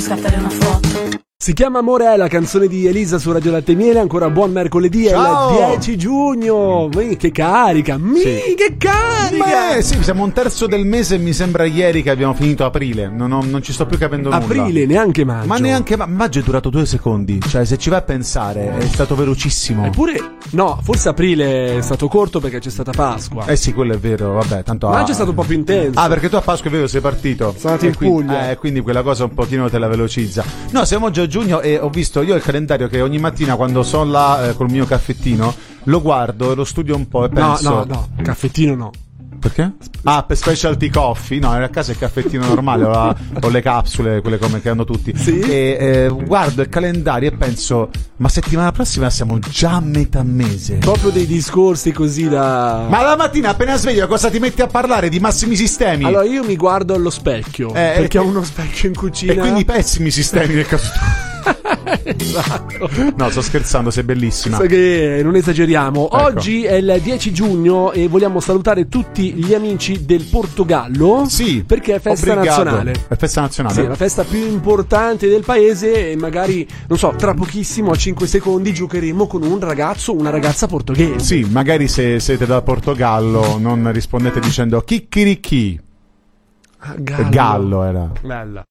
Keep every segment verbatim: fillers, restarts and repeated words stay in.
Scattare una foto. Si chiama Amore, è la canzone di Elisa su Radio Latte e Miele. Ancora buon mercoledì, Ciao. È il dieci giugno. Mi, che carica, mi, Sì. che carica. Beh, sì, siamo un terzo del mese e mi sembra ieri che abbiamo finito aprile. Non, ho, non ci sto più capendo nulla. Aprile, neanche maggio. Ma neanche ma- maggio è durato due secondi. Cioè, se ci vai a pensare, è stato velocissimo. Eppure, no, forse aprile è stato corto perché c'è stata Pasqua. Eh sì, quello è vero, vabbè, tanto Maggio ah, è stato un po' più intenso. Ah, perché tu a Pasqua è vero, sei partito. Sono andato E in quindi, Puglia. Eh, quindi quella cosa un pochino te la velocizza. No, siamo già a giugno e ho visto io il calendario che ogni mattina quando sono là eh, col mio caffettino lo guardo e lo studio un po' e No, penso. no, no, caffettino no. Perché? Ah, per specialty coffee. No, a casa è il caffettino normale, ho, la- ho le capsule, quelle come che hanno tutti. Sì? E eh, guardo il calendario e penso, ma settimana prossima siamo già a metà mese. Proprio dei discorsi così da... Ma la mattina appena sveglio cosa ti metti a parlare di massimi sistemi? Allora io mi guardo allo specchio, Eh, perché eh, ho uno specchio in cucina. E quindi pessimi sistemi nel caso tuo. Esatto. No, sto scherzando, sei bellissima. Sai che non esageriamo. Ecco. Oggi è il dieci giugno e vogliamo salutare tutti gli amici del Portogallo. Sì, perché è festa obrigado. nazionale. È festa nazionale. Sì, è la festa più importante del paese e magari, non so, tra pochissimo a cinque secondi giocheremo con un ragazzo o una ragazza portoghese. Sì, magari se siete da Portogallo non rispondete dicendo chicchirichi. Ah, Gallo. Gallo era. Bella.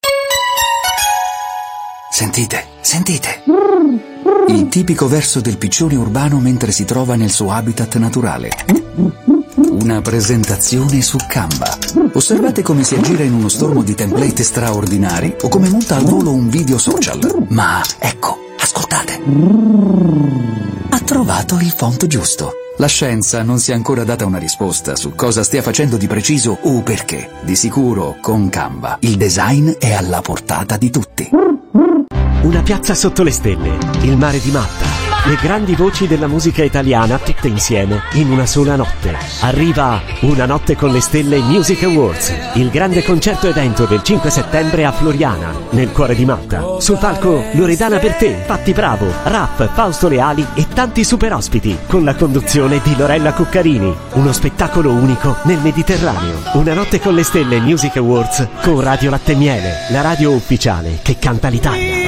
Sentite, sentite. Il tipico verso del piccione urbano mentre si trova nel suo habitat naturale. Una presentazione su Canva. Osservate come si aggira in uno stormo di template straordinari o come monta al volo un video social. Ma ecco, ascoltate. Ha trovato il font giusto. La scienza non si è ancora data una risposta su cosa stia facendo di preciso o perché. Di sicuro, con Canva, il design è alla portata di tutti. Una piazza sotto le stelle, il mare di Matta, le grandi voci della musica italiana tutte insieme in una sola notte. Arriva Una notte con le stelle Music Awards, il grande concerto evento del cinque settembre a Floriana, nel cuore di Matta. Sul palco Loredana Bertè, Patti Bravo, Rap, Fausto Leali e tanti super ospiti, con la conduzione di Lorella Cuccarini. Uno spettacolo unico nel Mediterraneo. Una notte con le stelle Music Awards con Radio Latte e Miele, la radio ufficiale che canta l'Italia.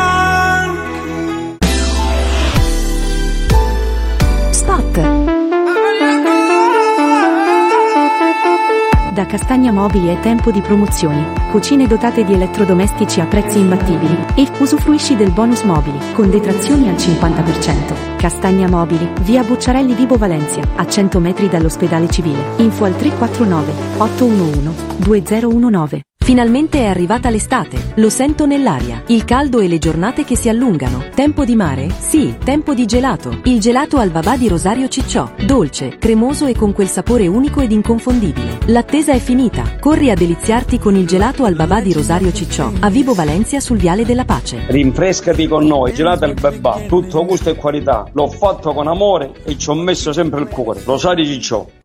Da Castagna Mobili è tempo di promozioni. Cucine dotate di elettrodomestici a prezzi imbattibili. E usufruisci del bonus mobili, con detrazioni al cinquanta per cento. Castagna Mobili, via Bucciarelli Vibo Valencia, a cento metri dall'ospedale civile. Info al tre quattro nove otto uno uno due zero uno nove. Finalmente è arrivata l'estate, lo sento nell'aria, il caldo e le giornate che si allungano. Tempo di mare? Sì, tempo di gelato. Il gelato al babà di Rosario Cicciò, dolce, cremoso e con quel sapore unico ed inconfondibile. L'attesa è finita, corri a deliziarti con il gelato al babà di Rosario Cicciò, a Vibo Valencia sul Viale della Pace. Rinfrescati con noi, gelato al babà, tutto gusto e qualità. L'ho fatto con amore e ci ho messo sempre il cuore. Rosario Cicciò,